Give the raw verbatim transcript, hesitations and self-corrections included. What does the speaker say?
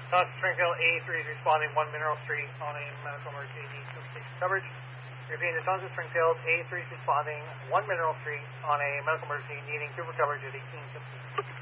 Townsend Springfield, A three is responding, one Mineral Street on a medical emergency needs substation coverage. Repeating the Townsend Springfield, A three is responding, one Mineral Street on a medical emergency needing super coverage at eighteen fifty.